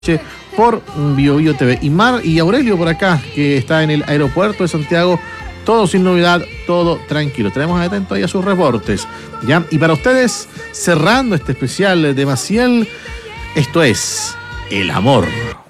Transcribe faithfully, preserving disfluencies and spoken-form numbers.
por Bio Bio T V. Y Mar y Aurelio por acá, que está en el aeropuerto de Santiago, todo sin novedad, todo tranquilo. Tenemos atentos ahí a sus reportes, ¿ya? Y para ustedes, cerrando este especial de Maciel, esto es El Amor.